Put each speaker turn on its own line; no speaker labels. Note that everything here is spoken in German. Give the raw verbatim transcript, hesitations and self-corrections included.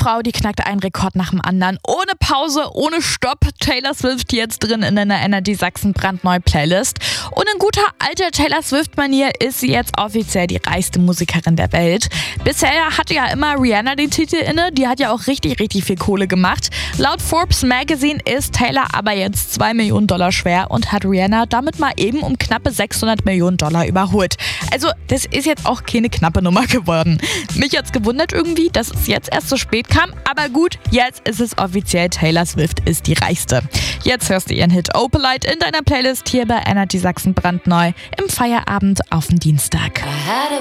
Frau, die knackte einen Rekord nach dem anderen. Ohne Pause, ohne Stopp. Taylor Swift jetzt drin in einer Energy Sachsen brandneue Playlist. Und in guter alter Taylor Swift-Manier ist sie jetzt offiziell die reichste Musikerin der Welt. Bisher hatte ja immer Rihanna den Titel inne. Die hat ja auch richtig, richtig viel Kohle gemacht. Laut Forbes Magazine ist Taylor aber jetzt zwei Millionen Dollar schwer und hat Rihanna damit mal eben um knappe sechshundert Millionen Dollar überholt. Also das ist jetzt auch keine knappe Nummer geworden. Mich hat's gewundert irgendwie, dass es jetzt erst so spät kam. Aber gut, jetzt ist es offiziell. Taylor Swift ist die reichste. Jetzt hörst du ihren Hit Opalite in deiner Playlist hier bei Energy Sachsen brandneu im Feierabend auf den Dienstag.
I had a